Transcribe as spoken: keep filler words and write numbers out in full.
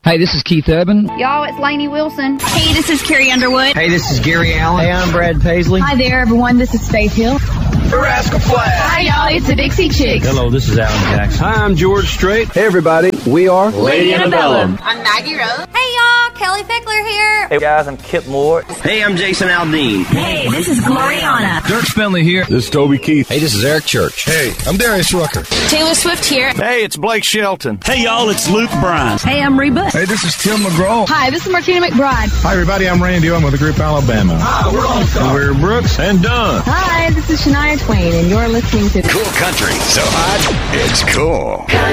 Hey, this is Keith Urban. Y'all, it's Lainey Wilson. Hey, this is Carrie Underwood. Hey, this is Gary Allen. Hey, I'm Brad Paisley. Hi there, everyone. This is Faith Hill. Rascal Flatts. Hi, y'all. It's the Dixie Chicks. Hello, this is Alan Jackson. Hi, I'm George Strait. Hey, everybody. We are Lady Antebellum. I'm Maggie Rose. Hey, y'all. Kelly Fickler here. Hey, guys. I'm Kip Moore. Hey, I'm Jason Aldean. Hey, this is Gloriana. Dirk Bentley here. This is Toby Keith. Hey, this is Eric Church. Hey, I'm Darius Rucker. Taylor Swift here. Hey, it's Blake Shelton. Hey, y'all. It's Luke Bryan. Hey, I'm Reba. Hey, this is Tim McGraw. Hi, this is Martina McBride. Hi, everybody. I'm Randy. I'm with the group Alabama. Hi, we're on. We're Brooks and Dunn. Hi, this is Shania Twain, and you're listening to Cool Country. So hot, it's cool.